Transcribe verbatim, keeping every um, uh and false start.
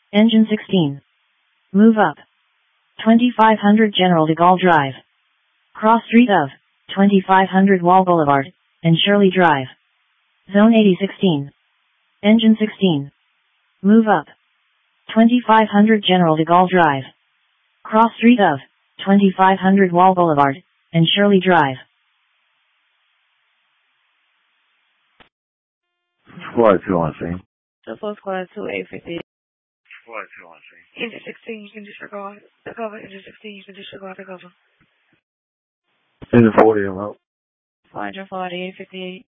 Engine sixteen. Move up. twenty-five hundred General de Gaulle Drive. Cross street of twenty-five hundred Wall Boulevard and Shirley Drive. Zone eighty sixteen. Engine sixteen. Move up. twenty-five hundred General de Gaulle Drive. Cross street of twenty-five hundred Wall Boulevard and Shirley Drive. Squad two on scene. Buffalo Squad two eight fifty. Squad two on scene. Engine sixteen, you can disregard the cover. Engine sixteen, you can disregard the cover. Engine forty, I'm out. four forty, eight fifty-eight.